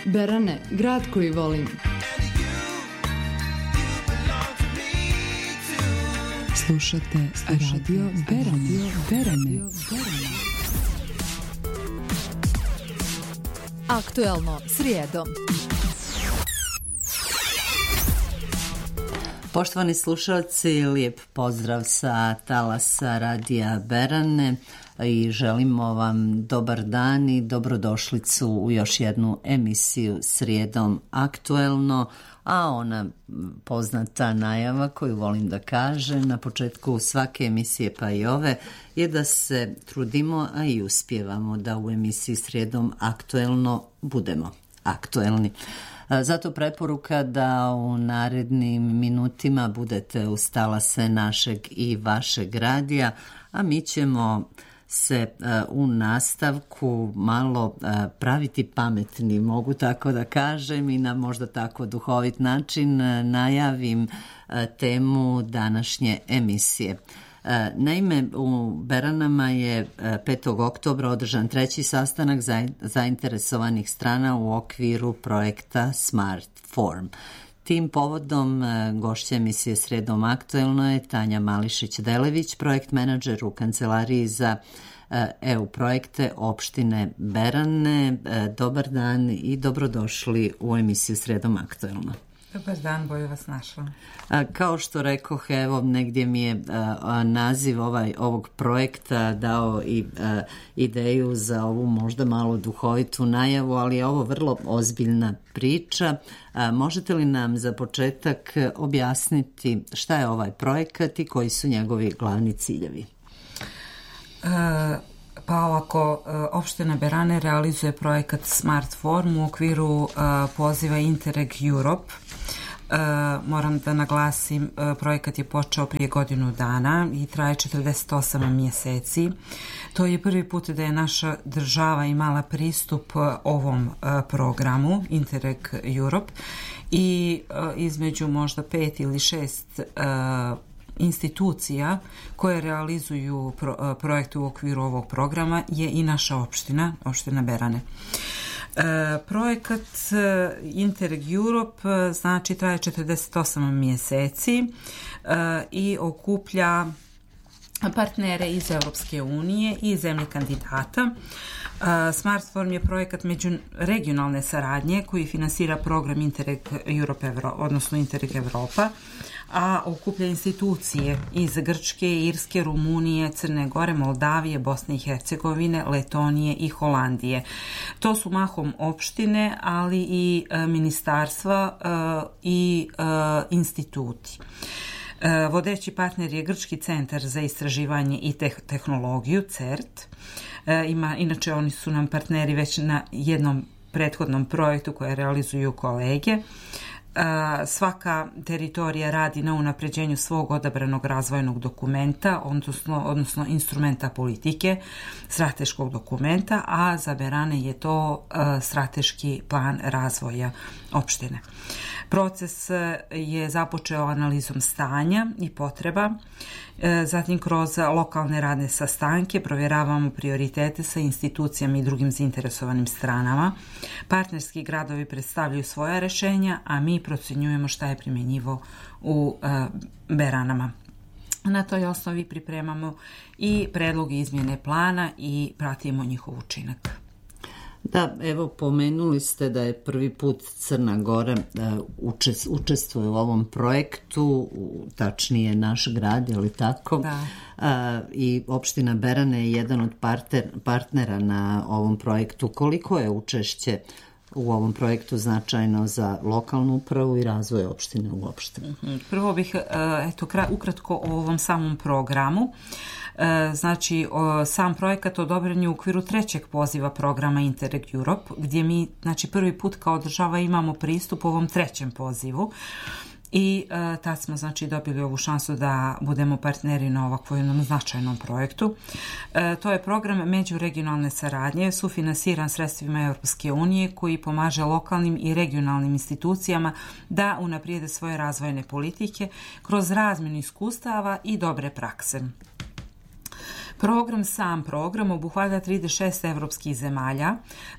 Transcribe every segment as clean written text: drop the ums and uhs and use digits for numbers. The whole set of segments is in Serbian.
Berane, grad koji volim. Slušate Radio Berane. Aktuelno srijedom. Poštovani slušalci, lijep pozdrav sa talasa Radija Berane i želimo vam dobar dan i dobrodošlicu u još jednu emisiju Srijedom aktuelno, a ona poznata najava koju volim da kažem na početku svake emisije pa i ove je da se trudimo, a i uspijevamo da u emisiji Srijedom aktuelno budemo aktuelni. Zato preporuka da u narednim minutima budete uz talase našeg i vašeg radija, a mi ćemo se u nastavku malo praviti pametni, mogu tako da kažem, i na možda tako duhovit način najavim temu današnje emisije. Naime, u Beranama je 5. oktobra održan treći sastanak zainteresovanih strana u okviru projekta Smart Form. Tim povodom gošća emisije Srijedom aktuelno je Tanja Mališić-Delević, projekt menadžer u Kancelariji za EU projekte opštine Berane. Dobar dan i dobrodošli u emisiju Srijedom aktuelno. Dobar dan, bolje vas našla. Kao što rekoh, evo, negdje mi je naziv ovog projekta dao i ideju za ovu možda malo duhovitu najavu, ali je ovo vrlo ozbiljna priča. Možete li nam za početak objasniti šta je ovaj projekat i koji su njegovi glavni ciljevi? Pa ovako, opština Berane realizuje projekat Smart Form u okviru poziva Interreg Europe. Moram da naglasim, projekat je počeo prije godinu dana i traje 48 mjeseci. To je prvi put da je naša država imala pristup ovom programu Interreg Europe i između možda 5 ili 6 institucija koje realizuju projekte u okviru ovog programa je i naša opština Berane. Projekat Interreg Europe znači traje 48 mjeseci i okuplja partnere iz Europske unije i zemlje kandidata. Smart Form je projekat međuregionalne saradnje koji finansira program Interreg Europe, odnosno Interreg Evropa, a okuplja institucije iz Grčke, Irske, Rumunije, Crne Gore, Moldavije, Bosne i Hercegovine, Letonije i Holandije. To su mahom opštine, ali i ministarstva i instituti. Vodeći partner je Grčki centar za istraživanje i tehnologiju, CERT. Inače, oni su nam partneri već na jednom prethodnom projektu koje realizuju kolege. Svaka teritorija radi na unapređenju svog odabranog razvojnog dokumenta, odnosno instrumenta politike, strateškog dokumenta, a za Berane je to strateški plan razvoja opštine. Proces je započeo analizom stanja i potreba, zatim kroz lokalne radne sastanke provjeravamo prioritete sa institucijama i drugim zainteresovanim stranama. Partnerski gradovi predstavljaju svoja rješenja, a mi procjenjujemo šta je primjenjivo u Beranama. Na toj osnovi pripremamo i predloge izmjene plana i pratimo njihov učinak. Da, evo, pomenuli ste da je prvi put Crna Gora učestvuje u ovom projektu, tačnije naš grad, je li tako? Da. I opština Berane je jedan od partnera na ovom projektu. Koliko je učešće u ovom projektu značajno za lokalnu upravu i razvoj opštine uopšte? Prvo bih ukratko o ovom samom programu. Znači, sam projekat odobren je u okviru trećeg poziva programa Interreg Europe, gdje mi, znači, prvi put kao država imamo pristup ovom trećem pozivu i tad smo, znači, dobili ovu šansu da budemo partneri na ovakvom jednom značajnom projektu. To je program međuregionalne saradnje, sufinansiran sredstvima Europske unije, koji pomaže lokalnim i regionalnim institucijama da unaprijede svoje razvojne politike kroz razmjenu iskustava i dobre prakse. Sam program obuhvata 36 evropskih zemalja.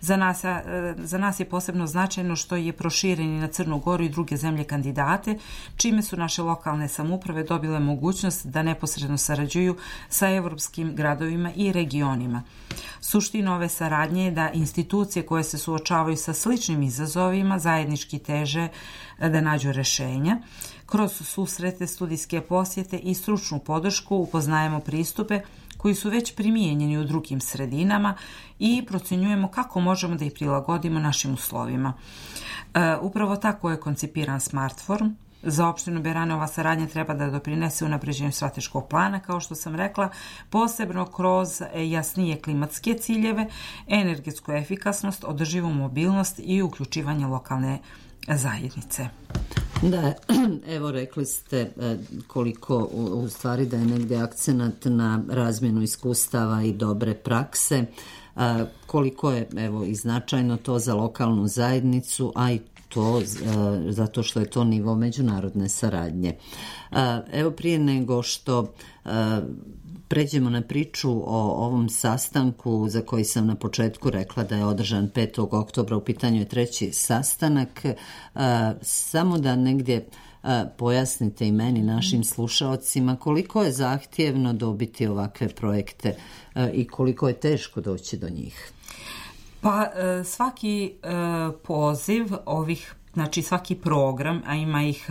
Za nas je posebno značajno što je proširen i na Crnu Goru i druge zemlje kandidate, čime su naše lokalne samouprave dobile mogućnost da neposredno sarađuju sa evropskim gradovima i regionima. Suština ove saradnje je da institucije koje se suočavaju sa sličnim izazovima zajednički teže da nađu rešenja. Kroz susrete, studijske posjete i stručnu podršku upoznajemo pristupe koji su već primijenjeni u drugim sredinama i procenjujemo kako možemo da ih prilagodimo našim uslovima. Upravo tako je koncipiran Smartform. Za opštinu Berane ova saradnja treba da doprinese unapređenju strateškog plana, kao što sam rekla, posebno kroz jasnije klimatske ciljeve, energetsku efikasnost, održivu mobilnost i uključivanje lokalne zajednice. Da, evo rekli ste koliko u stvari da je negdje akcenat na razmjenu iskustava i dobre prakse, koliko je evo i značajno to za lokalnu zajednicu, a i to zato što je to nivo međunarodne saradnje. Evo prije nego što pređemo na priču o ovom sastanku za koji sam na početku rekla da je održan 5. oktobra, u pitanju je 3. sastanak, samo da negdje pojasnite i meni, našim slušaocima, koliko je zahtjevno dobiti ovakve projekte i koliko je teško doći do njih. Pa svaki poziv ovih, znači svaki program, a ima ih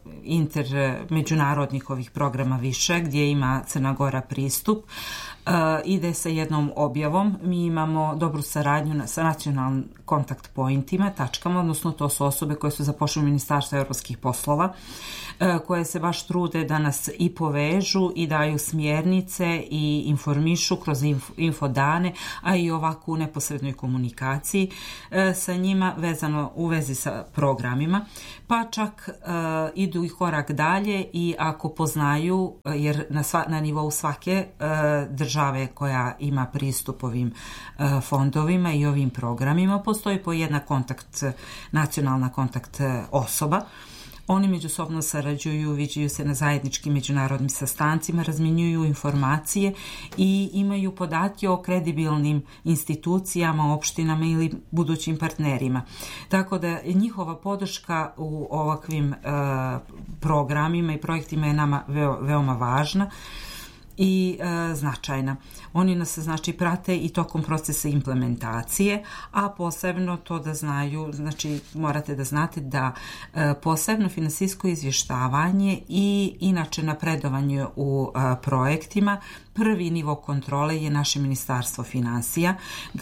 međunarodnih ovih programa više, gdje ima Crna Gora pristup, ide sa jednom objavom. Mi imamo dobru saradnju sa nacionalnim kontakt pointima, tačkama, odnosno to su osobe koje su zapošle u Ministarstvu evropskih poslova, koje se baš trude da nas i povežu i daju smjernice i informišu kroz infodane, a i ovako u neposrednoj komunikaciji sa njima vezano u vezi sa programima, pa čak idu i korak dalje i ako poznaju, jer na nivou svake države koja ima pristup ovim fondovima i ovim programima postoji po jedna nacionalna kontakt osoba. Oni međusobno sarađuju, viđaju se na zajedničkim međunarodnim sastancima, razmjenjuju informacije i imaju podatke o kredibilnim institucijama, opštinama ili budućim partnerima. Tako da njihova podrška u ovakvim programima i projektima je nama veoma važna i značajna. Oni nas znači prate i tokom procesa implementacije, a posebno to da znaju, znači morate da znate da posebno finansijsko izvještavanje i inače napredovanje u projektima, prvi nivo kontrole je naše Ministarstvo finansija.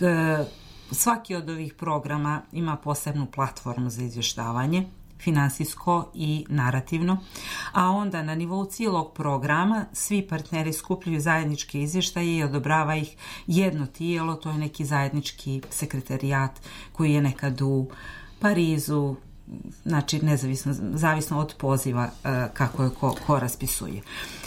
Svaki od ovih programa ima posebnu platformu za izvještavanje, finansijsko i narativno, a onda na nivou cijelog programa svi partneri skupljaju zajedničke izvještaje i odobrava ih jedno tijelo, to je neki zajednički sekretarijat koji je nekad u Parizu, znači zavisno od poziva kako je ko raspisuje.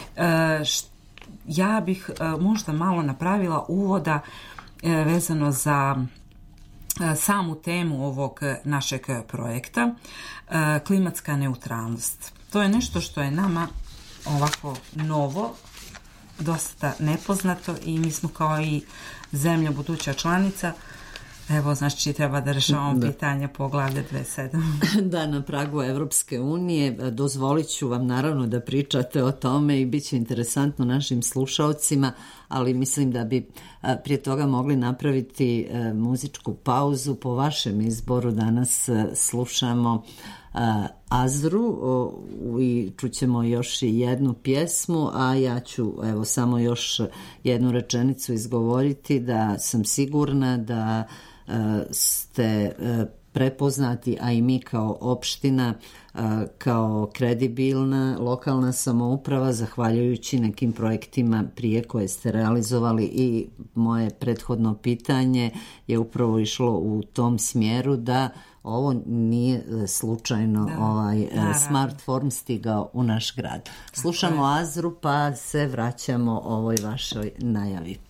Ja bih možda malo napravila uvoda vezano za samu temu ovog našeg projekta, klimatska neutralnost. To je nešto što je nama ovako novo, dosta nepoznato i mi smo kao i zemlja buduća članica, evo znači treba da rešavamo pitanja poglavlja 27. Da, na pragu Evropske unije. Dozvolit ću vam naravno da pričate o tome i bit će interesantno našim slušaocima, ali mislim da bi prije toga mogli napraviti muzičku pauzu. Po vašem izboru danas slušamo Azru i čućemo još jednu pjesmu, a ja ću evo samo još jednu rečenicu izgovoriti, da sam sigurna da ste prepoznati, a i mi kao opština, kao kredibilna lokalna samouprava, zahvaljujući nekim projektima prije koje ste realizovali, i moje prethodno pitanje je upravo išlo u tom smjeru da ovo nije slučajno Smartform stigao u naš grad. Slušamo Azru pa se vraćamo ovoj vašoj najavi.